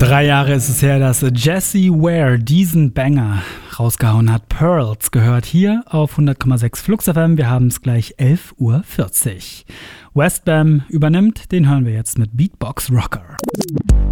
3 Jahre ist es her, dass Jessie Ware diesen Banger rausgehauen hat. Pearls gehört hier auf 100,6 Flux FM. Wir haben es gleich 11:40 Uhr. Westbam übernimmt, den hören wir jetzt mit Beatbox Rocker.